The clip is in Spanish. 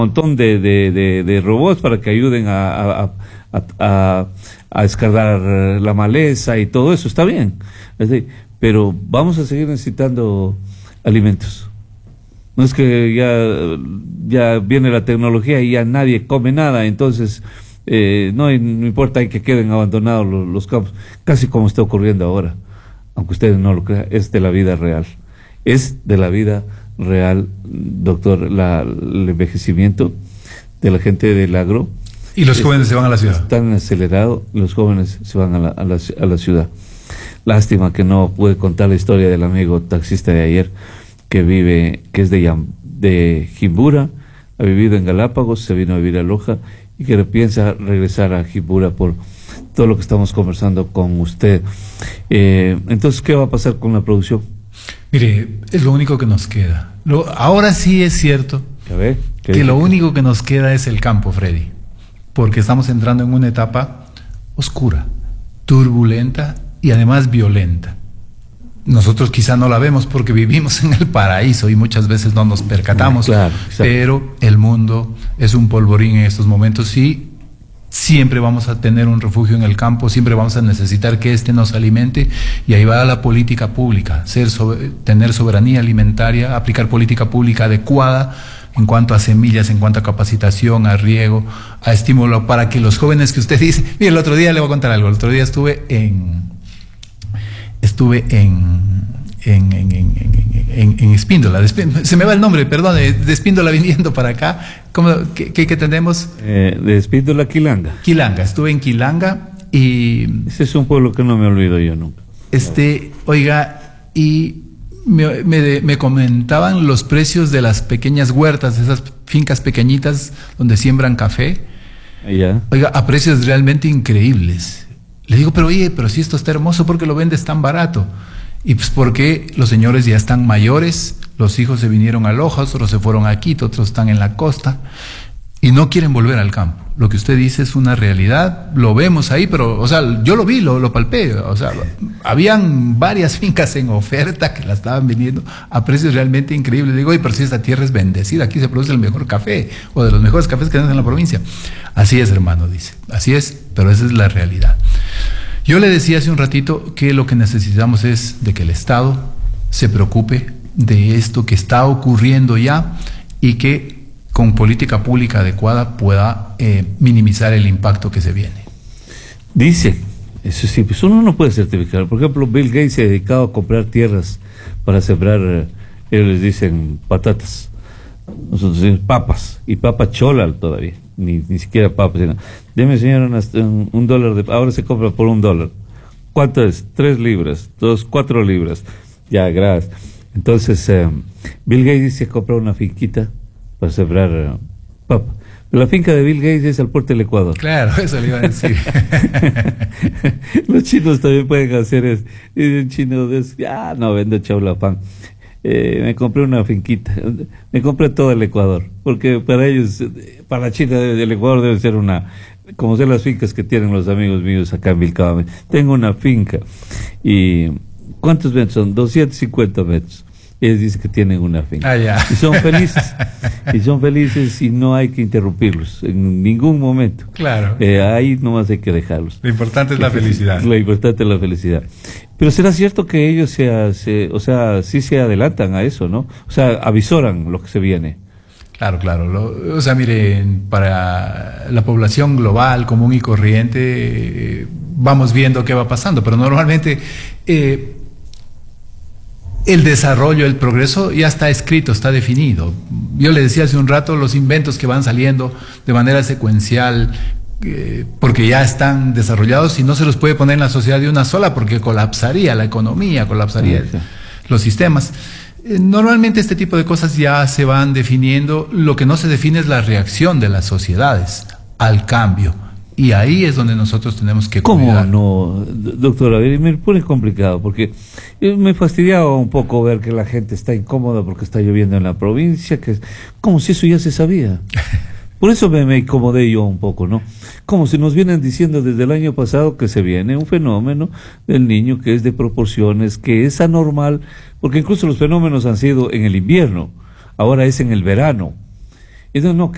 montón de robots para que ayuden a escardar la maleza y todo eso, está bien. Es decir, pero vamos a seguir necesitando alimentos. No es que ya viene la tecnología y ya nadie come nada, entonces no importa, hay que queden abandonados los campos, casi como está ocurriendo ahora, aunque ustedes no lo crean, es de la vida real. Es de la vida real, doctor, el envejecimiento de la gente del agro. Y los jóvenes se van a la ciudad. Tan acelerado, los jóvenes se van a la ciudad. Lástima que no pude contar la historia del amigo taxista de ayer, que es de Jimbura, ha vivido en Galápagos, se vino a vivir a Loja y que piensa regresar a Jimbura por todo lo que estamos conversando con usted. Entonces, ¿qué va a pasar con la producción? Mire, es lo único que nos queda. Ahora sí es cierto que lo único que nos queda es el campo, Freddy, porque estamos entrando en una etapa oscura, turbulenta y además violenta. Nosotros quizá no la vemos porque vivimos en el paraíso y muchas veces no nos percatamos, claro, pero el mundo es un polvorín en estos momentos y siempre vamos a tener un refugio en el campo, siempre vamos a necesitar que nos alimente, y ahí va la política pública, tener soberanía alimentaria, aplicar política pública adecuada en cuanto a semillas, en cuanto a capacitación, a riego, a estímulo para que los jóvenes que usted dice, mire, el otro día le voy a contar algo, el otro día estuve en Espíndola, se me va el nombre, perdón, de Espíndola viniendo para acá. ¿Qué tenemos? De Espíndola, Quilanga. Quilanga, estuve en Quilanga y... Ese es un pueblo que no me olvido yo nunca. Oiga, y me comentaban los precios de las pequeñas huertas, de esas fincas pequeñitas donde siembran café. Ya. Oiga, a precios realmente increíbles. Le digo, pero si esto está hermoso, ¿por qué lo vendes tan barato? Y pues porque los señores ya están mayores, los hijos se vinieron a Loja, otros se fueron a Quito, otros están en la costa y no quieren volver al campo. Lo que usted dice es una realidad, lo vemos ahí, pero, o sea, yo lo vi, lo palpé, o sea, habían varias fincas en oferta que la estaban vendiendo a precios realmente increíbles. Digo, pero si esta tierra es bendecida, aquí se produce el mejor café, o de los mejores cafés que tenemos en la provincia. Así es, hermano, dice, así es, pero esa es la realidad. Yo le decía hace un ratito que lo que necesitamos es de que el Estado se preocupe de esto que está ocurriendo ya y que con política pública adecuada pueda minimizar el impacto que se viene. Dice, eso sí, pues uno no puede certificar. Por ejemplo, Bill Gates se ha dedicado a comprar tierras para sembrar, ellos les dicen patatas, nosotros decimos papas, y papa chola todavía. Ni siquiera papas, sino, deme señor $1 ahora se compra por $1. ¿Cuánto es? 3 libras, 4 libras. Ya, gracias. Entonces, Bill Gates dice que compró una finquita para sembrar papa. La finca de Bill Gates es al puerto del Ecuador. Claro, eso le iba a decir. Los chinos también pueden hacer eso. Y un chino dice, no vendo chaulafán. Me compré una finquita, me compré todo el Ecuador, porque para ellos, para China del Ecuador debe ser como son las fincas que tienen los amigos míos acá en Vilcabamba. Tengo una finca y ¿cuántos metros son? 250 metros. Ellos dicen que tienen una finca. Y son felices y no hay que interrumpirlos en ningún momento. Claro. Ahí nomás hay que dejarlos. Lo importante es la felicidad. Lo importante es la felicidad. Pero será cierto que ellos sí se adelantan a eso, ¿no? O sea, avisoran lo que se viene. Claro. O sea, mire, para la población global, común y corriente, vamos viendo qué va pasando, pero normalmente el desarrollo, el progreso ya está escrito, está definido. Yo le decía hace un rato los inventos que van saliendo de manera secuencial, porque ya están desarrollados y no se los puede poner en la sociedad de una sola porque colapsaría la economía, colapsaría los sistemas. Normalmente este tipo de cosas ya se van definiendo, lo que no se define es la reacción de las sociedades al cambio. Y ahí es donde nosotros tenemos que cuidar. ¿Cómo no, doctora? Me pone complicado porque me fastidiaba un poco ver que la gente está incómoda porque está lloviendo en la provincia, que es como si eso ya se sabía. Por eso me incomodé yo un poco, ¿no? Como si nos vienen diciendo desde el año pasado que se viene un fenómeno del niño que es de proporciones, que es anormal, porque incluso los fenómenos han sido en el invierno, ahora es en el verano. Entonces, no,